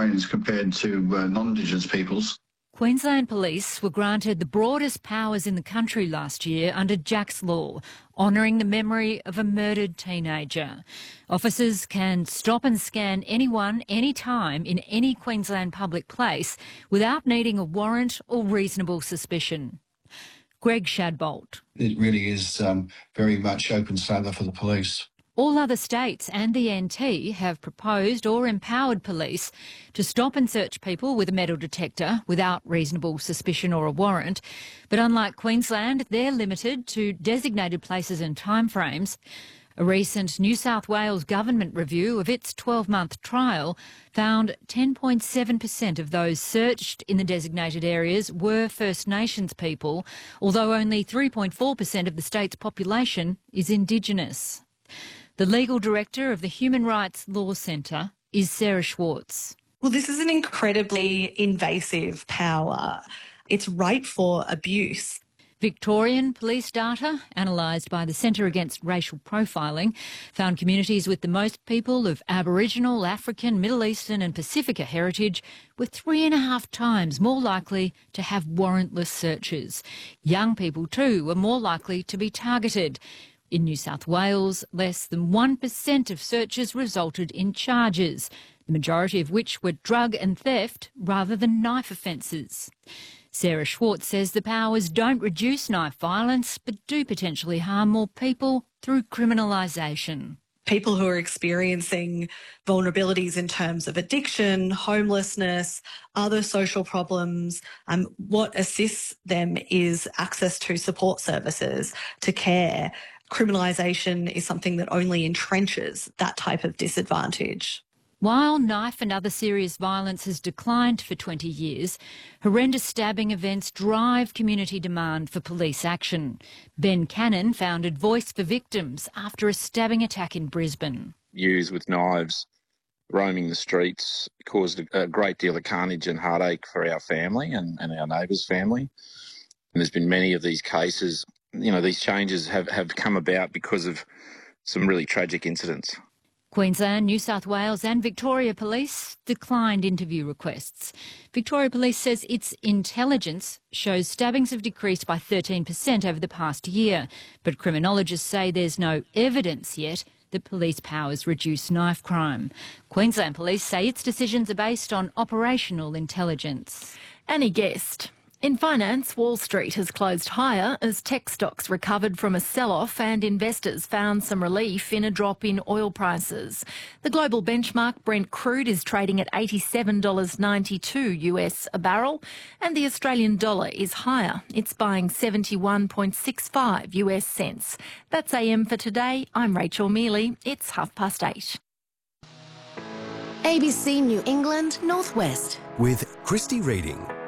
Australians compared to non-Indigenous peoples. Queensland Police were granted the broadest powers in the country last year under Jack's Law, honouring the memory of a murdered teenager. Officers can stop and scan anyone, anytime, in any Queensland public place without needing a warrant or reasonable suspicion. Greg Shadbolt. It really is very much open sailor for the police. All other states and the NT have proposed or empowered police to stop and search people with a metal detector without reasonable suspicion or a warrant. But unlike Queensland, they're limited to designated places and timeframes. A recent New South Wales government review of its 12-month trial found 10.7% of those searched in the designated areas were First Nations people, although only 3.4% of the state's population is Indigenous. The legal director of the Human Rights Law Centre is Sarah Schwartz. Well, this is an incredibly invasive power. It's ripe for abuse. Victorian police data, analysed by the Centre Against Racial Profiling, found communities with the most people of Aboriginal, African, Middle Eastern and Pacifica heritage were 3.5 times more likely to have warrantless searches. Young people, too, were more likely to be targeted. In New South Wales, less than 1% of searches resulted in charges, the majority of which were drug and theft rather than knife offences. Sarah Schwartz says the powers don't reduce knife violence but do potentially harm more people through criminalisation. People who are experiencing vulnerabilities in terms of addiction, homelessness, other social problems, what assists them is access to support services, to care. Criminalisation is something that only entrenches that type of disadvantage. While knife and other serious violence has declined for 20 years, horrendous stabbing events drive community demand for police action. Ben Cannon founded Voice for Victims after a stabbing attack in Brisbane. Youths with knives roaming the streets caused a great deal of carnage and heartache for our family and our neighbours' family. And there's been many of these cases. You know, these changes have come about because of some really tragic incidents. Queensland, New South Wales and Victoria Police declined interview requests. Victoria Police says its intelligence shows stabbings have decreased by 13% over the past year, but criminologists say there's no evidence yet that police powers reduce knife crime. Queensland Police say its decisions are based on operational intelligence. Annie Guest. In finance, Wall Street has closed higher as tech stocks recovered from a sell-off and investors found some relief in a drop in oil prices. The global benchmark Brent crude is trading at $87.92 US a barrel, and the Australian dollar is higher. It's buying 71.65 US cents. That's AM for today. I'm Rachel Mealy. It's 8:30. ABC New England Northwest with Christy Reading.